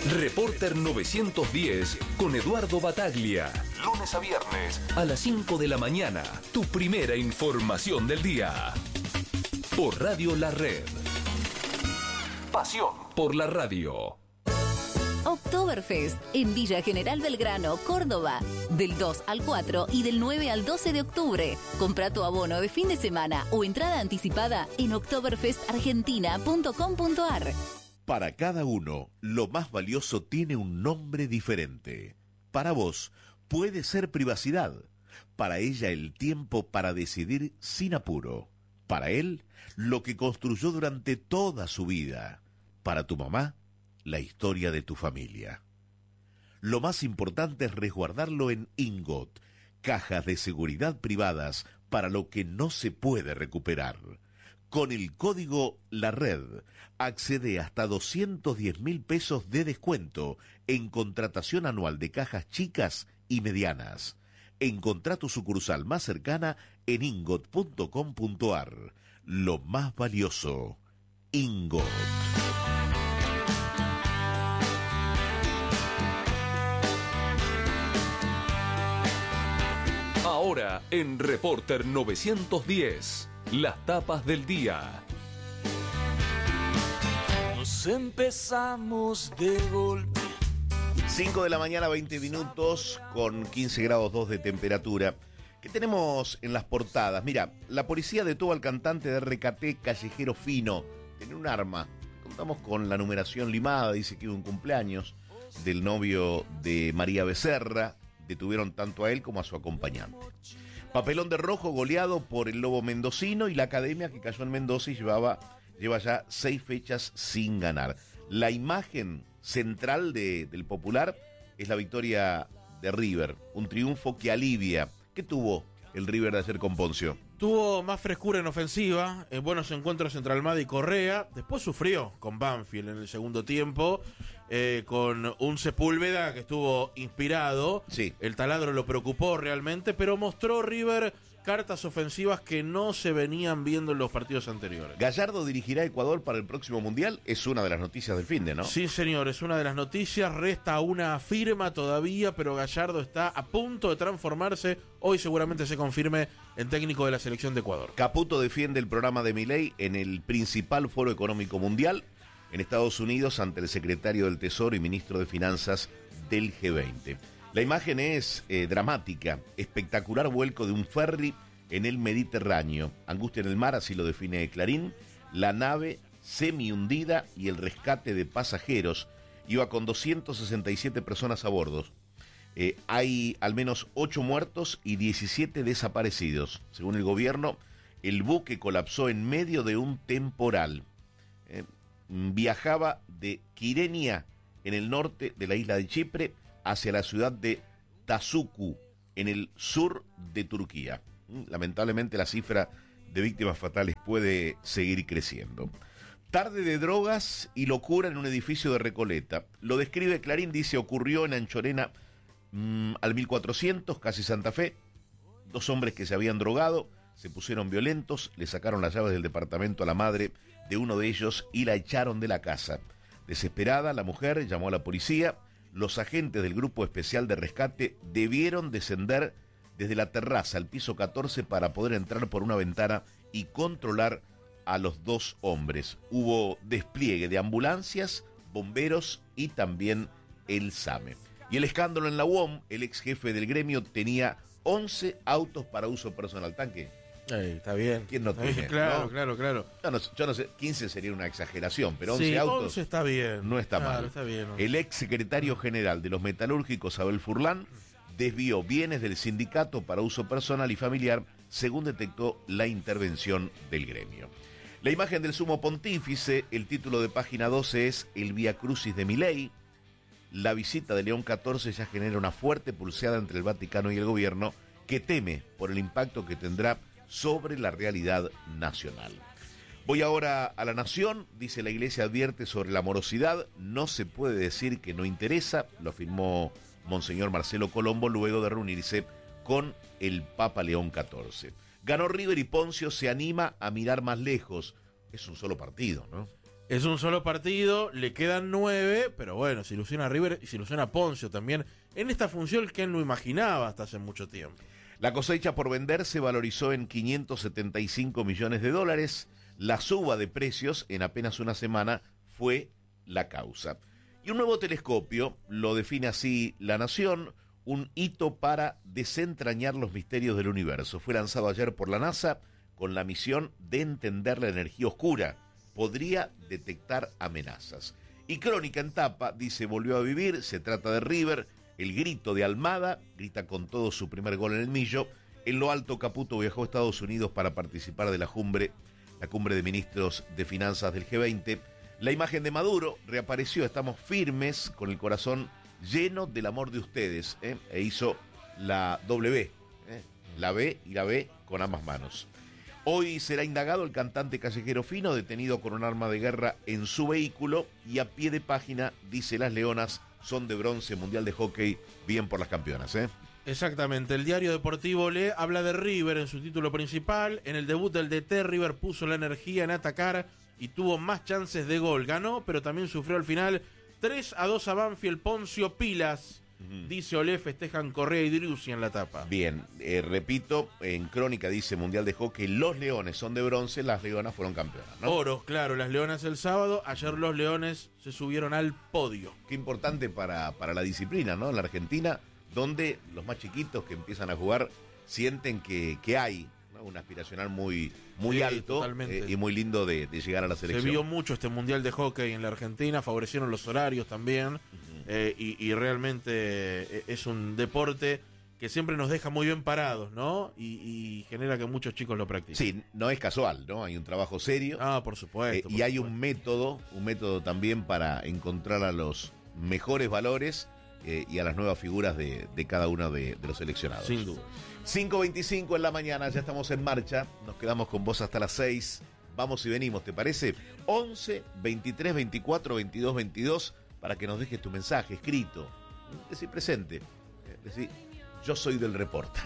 Reporter 910 con Eduardo Bataglia. Lunes a viernes a las 5 de la mañana. Tu primera información del día. Por Radio La Red. Pasión por la radio. Oktoberfest en Villa General Belgrano, Córdoba. Del 2 al 4 y del 9 al 12 de octubre. Compra tu abono de fin de semana o entrada anticipada en oktoberfestargentina.com.ar. Para cada uno, lo más valioso tiene un nombre diferente. Para vos, puede ser privacidad. Para ella, el tiempo para decidir sin apuro. Para él, lo que construyó durante toda su vida. Para tu mamá, la historia de tu familia. Lo más importante es resguardarlo en Ingot, cajas de seguridad privadas para lo que no se puede recuperar. Con el código La Red, accede hasta 210.000 pesos de descuento en contratación anual de cajas chicas y medianas. Encontrá tu sucursal más cercana en ingot.com.ar. Lo más valioso, Ingot. Ahora en Reporter 910, las tapas del día. Nos empezamos de golpe. 5 de la mañana, 20 minutos, con 15 grados 2 de temperatura. ¿Qué tenemos en las portadas? Mira, la policía detuvo al cantante de RKT, Callejero Fino. Tenía un arma. Contamos con la numeración limada, dice que hubo un cumpleaños del novio de María Becerra. Detuvieron tanto a él como a su acompañante. Papelón de rojo goleado por el Lobo mendocino y la Academia, que cayó en Mendoza y lleva ya 6 fechas sin ganar. La imagen central del Popular es la victoria de River, un triunfo que alivia. ¿Qué tuvo el River de hacer con Poncio? Tuvo más frescura en ofensiva, en buenos encuentros entre Almada y Correa. Después sufrió con Banfield en el segundo tiempo, con un Sepúlveda que estuvo inspirado. Sí. El taladro lo preocupó realmente, pero mostró River cartas ofensivas que no se venían viendo en los partidos anteriores. Gallardo dirigirá a Ecuador para el próximo Mundial, es una de las noticias del finde, ¿no? Sí, señor, es una de las noticias, resta una firma todavía, pero Gallardo está a punto de transformarse, hoy seguramente se confirme en técnico de la selección de Ecuador. Caputo defiende el programa de Milei en el principal foro económico mundial en Estados Unidos ante el secretario del Tesoro y ministro de Finanzas del G20. La imagen es dramática, espectacular vuelco de un ferry en el Mediterráneo. Angustia en el mar, así lo define Clarín. La nave semi hundida y el rescate de pasajeros. Iba con 267 personas a bordo. Hay al menos 8 muertos y 17 desaparecidos. Según el gobierno, el buque colapsó en medio de un temporal. Viajaba de Kyrenia, en el norte de la isla de Chipre, hacia la ciudad de Tazuku, en el sur de Turquía. Lamentablemente la cifra de víctimas fatales puede seguir creciendo. Tarde de drogas y locura en un edificio de Recoleta. Lo describe Clarín, dice, ocurrió en Anchorena al 1400, casi Santa Fe. 2 hombres que se habían drogado se pusieron violentos, le sacaron las llaves del departamento a la madre de uno de ellos y la echaron de la casa. Desesperada, la mujer llamó a la policía. Los agentes del Grupo Especial de Rescate debieron descender desde la terraza al piso 14 para poder entrar por una ventana y controlar a los 2 hombres. Hubo despliegue de ambulancias, bomberos y también el SAME. Y el escándalo en la UOM, el ex jefe del gremio tenía 11 autos para uso personal. ¿Tanque? Está bien. ¿Quién no tiene? Claro, ¿no? claro. Yo no sé, 15 sería una exageración, pero 11 sí, autos 11 está bien. no está mal. Está bien, ¿no? El ex secretario general de los metalúrgicos, Abel Furlan, desvió bienes del sindicato para uso personal y familiar, según detectó la intervención del gremio. La imagen del sumo pontífice, el título de página 12 es El Vía Crucis de Milei. La visita de León XIV ya genera una fuerte pulseada entre el Vaticano y el gobierno, que teme por el impacto que tendrá sobre la realidad nacional. Voy ahora a La Nación. Dice: la Iglesia advierte sobre la morosidad, no se puede decir que no interesa, lo afirmó Monseñor Marcelo Colombo luego de reunirse con el Papa León XIV. Ganó River y Poncio se anima a mirar más lejos. Es un solo partido, ¿no? Es un solo partido, le quedan 9, pero bueno, se ilusiona River y se ilusiona Poncio también en esta función que él no imaginaba hasta hace mucho tiempo. La cosecha por vender se valorizó en $575 millones. La suba de precios en apenas una semana fue la causa. Y un nuevo telescopio, lo define así La Nación, un hito para desentrañar los misterios del universo. Fue lanzado ayer por la NASA con la misión de entender la energía oscura. Podría detectar amenazas. Y Crónica en tapa dice: volvió a vivir, se trata de River, el grito de Almada, grita con todo su primer gol en el Millo. En lo alto, Caputo viajó a Estados Unidos para participar de la cumbre de ministros de finanzas del G20. La imagen de Maduro reapareció: estamos firmes con el corazón lleno del amor de ustedes, e hizo la W, la B y la B con ambas manos. Hoy será indagado el cantante callejero Fino, detenido con un arma de guerra en su vehículo, y a pie de página dice: las Leonas son de bronce, mundial de hockey, bien por las campeonas. Exactamente, el diario deportivo Le habla de River en su título principal. En el debut del DT, River puso la energía en atacar y tuvo más chances de gol. Ganó, pero también sufrió al final. 3-2 a Banfield, Poncio Pilas. Dice Olé, festejan Correa y Driussi en la tapa. Bien, repito, en Crónica dice mundial de hockey, los Leones son de bronce, las Leonas fueron campeonas, ¿no? Oro, claro, las Leonas el sábado, ayer los Leones se subieron al podio. Qué importante para la disciplina, ¿no? En la Argentina, donde los más chiquitos que empiezan a jugar sienten que hay, ¿no?, un aspiracional muy Sí, alto, y muy lindo de llegar a la selección. Se vio mucho este mundial de hockey en la Argentina, favorecieron los horarios también. Y realmente es un deporte que siempre nos deja muy bien parados, ¿no? Y genera que muchos chicos lo practiquen. Sí, no es casual, ¿no? Hay un trabajo serio. Ah, por supuesto. Y hay un método también para encontrar a los mejores valores y a las nuevas figuras de cada uno de los seleccionados. Sin duda. 5:25 en la mañana, ya estamos en marcha. Nos quedamos con vos hasta las 6. Vamos y venimos, ¿te parece? 11 23 24 22 22 para que nos dejes tu mensaje escrito. Decí presente. Decí: yo soy del Reporter.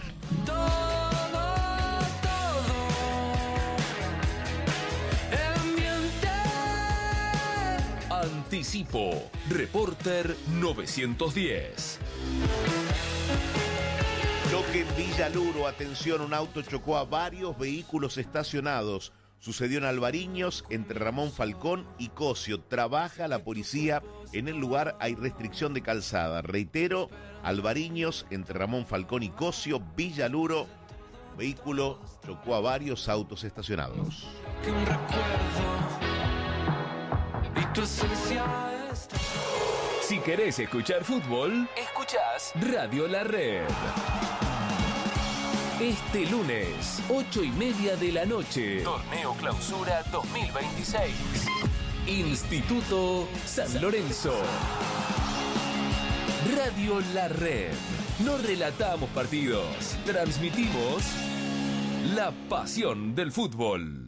Anticipo. Reporter 910. Choque en Villaluro, atención, un auto chocó a varios vehículos estacionados. Sucedió en Albariños, entre Ramón Falcón y Cosio. Trabaja la policía en el lugar, hay restricción de calzada. Reitero, Albariños, entre Ramón Falcón y Cosio, Villaluro. Vehículo chocó a varios autos estacionados. Si querés escuchar fútbol, escuchás Radio La Red. Este lunes, 8:30 de la noche. Torneo Clausura 2026. Instituto San Lorenzo. Radio La Red. No relatamos partidos, transmitimos la pasión del fútbol.